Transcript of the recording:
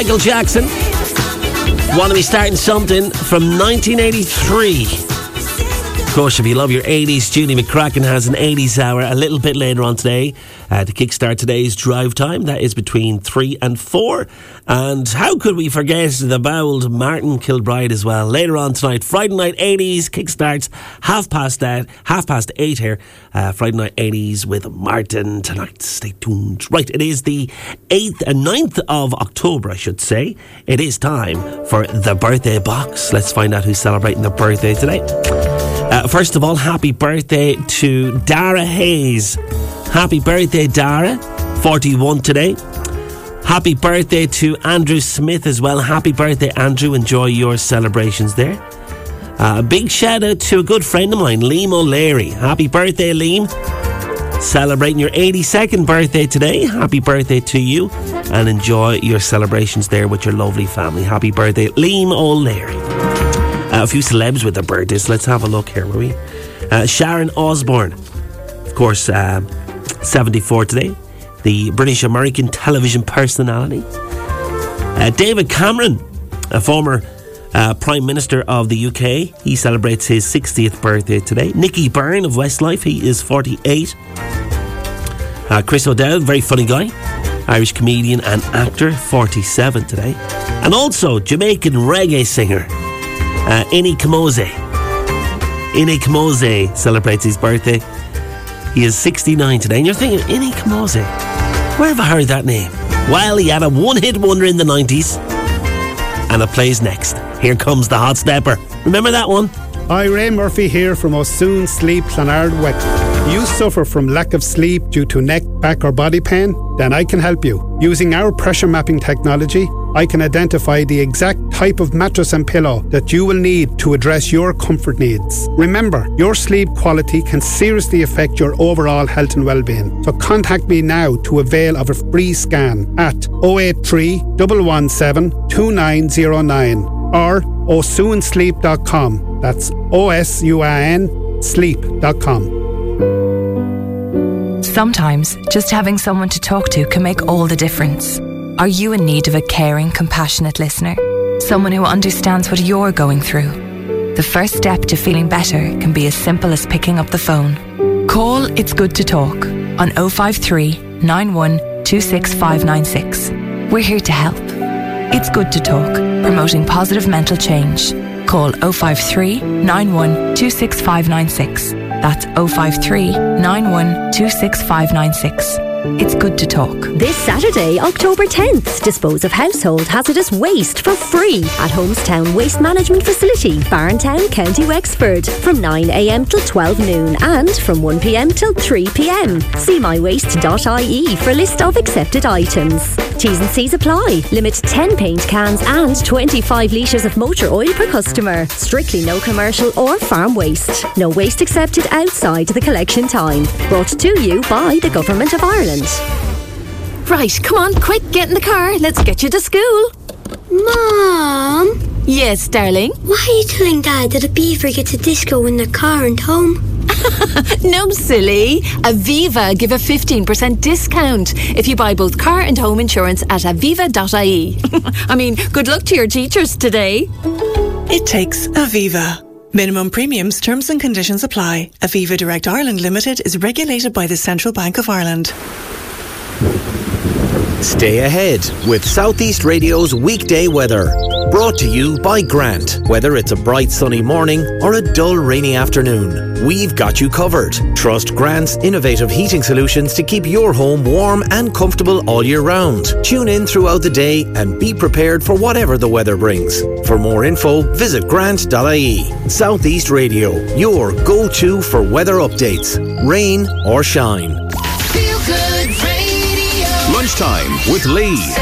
Michael Jackson. Want to be starting something from 1983. Of course, if you love your 80s, Julie McCracken has an 80s hour a little bit later on today to kickstart today's drive time. That is between 3 and 4. And how could we forget the bowled Martin Kilbride as well? Later on tonight, Friday Night 80s kickstarts 8:30 here. Friday Night 80s with Martin tonight. Stay tuned. Right, it is the 9th of October, I should say. It is time for the birthday box. Let's find out who's celebrating their birthday today. First of all, happy birthday to Dara Hayes. Happy birthday, Dara. 41 today. Happy birthday to Andrew Smith as well. Happy birthday, Andrew. Enjoy your celebrations there. A big shout out to a good friend of mine, Liam O'Leary. Happy birthday, Liam. Celebrating your 82nd birthday today. Happy birthday to you. And enjoy your celebrations there with your lovely family. Happy birthday, Liam O'Leary. A few celebs with their birthdays. Let's have a look here, will we? Sharon Osbourne, of course, 74 today. The British-American television personality. David Cameron, a former Prime Minister of the UK. He celebrates his 60th birthday today. Nicky Byrne of Westlife, he is 48. Chris O'Dowd, very funny guy. Irish comedian and actor, 47 today. And also Jamaican reggae singer, Ini Kamoze. Ini Kamoze celebrates his birthday. He is 69 today. And you're thinking, Ini Kamoze, where have I heard that name? Well, he had a one-hit wonder in the 90s. And it plays next. Here comes the Hot Stepper. Remember that one? Hi, Ray Murphy here from O'Soon Sleep Clonard. You suffer from lack of sleep due to neck, back or body pain? Then I can help you. Using our pressure mapping technology, I can identify the exact type of mattress and pillow that you will need to address your comfort needs. Remember, your sleep quality can seriously affect your overall health and well-being. So contact me now to avail of a free scan at 083 117 2909 or osunsleep.com. That's OSUAN sleep.com. Sometimes just having someone to talk to can make all the difference. Are you in need of a caring, compassionate listener? Someone who understands what you're going through? The first step to feeling better can be as simple as picking up the phone. Call It's Good to Talk on 053 91 26596. We're here to help. It's Good to Talk, promoting positive mental change. Call 053 91 26596. That's 053 91 26596. It's Good to Talk. This Saturday, October 10th, dispose of household hazardous waste for free at Homestown Waste Management Facility, Barntown, County Wexford, from 9am till 12 noon and from 1pm till 3pm. See mywaste.ie for a list of accepted items. T's and C's apply. Limit 10 paint cans and 25 litres of motor oil per customer. Strictly no commercial or farm waste. No waste accepted outside the collection time. Brought to you by the Government of Ireland. Right, come on, quick, get in the car. Let's get you to school. Mom? Yes, darling? Why are you telling Dad that a beaver gets a disco in their car and home? No, silly. Aviva give a 15% discount if you buy both car and home insurance at aviva.ie. I mean, good luck to your teachers today. It takes Aviva. Minimum premiums, terms and conditions apply. Aviva Direct Ireland Limited is regulated by the Central Bank of Ireland. Stay ahead with Southeast Radio's weekday weather. Brought to you by Grant. Whether it's a bright sunny morning or a dull rainy afternoon, we've got you covered. Trust Grant's innovative heating solutions to keep your home warm and comfortable all year round. Tune in throughout the day and be prepared for whatever the weather brings. For more info, visit grant.ie. Southeast Radio, your go-to for weather updates, rain or shine. Feel Good Radio. Lunchtime with Lee.